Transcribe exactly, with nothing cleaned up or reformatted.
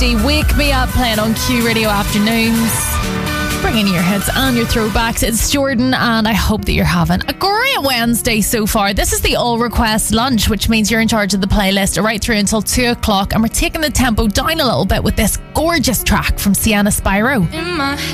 H D, Wake Me Up, playing on Q Radio Afternoons. Bringing your hits and your throwbacks. It's Jordan, and I hope that you're having a great Wednesday so far. This is the All Request Lunch, which means you're in charge of the playlist right through until two o'clock, and we're taking the tempo down a little bit with this gorgeous track from Sienna Spyro. In my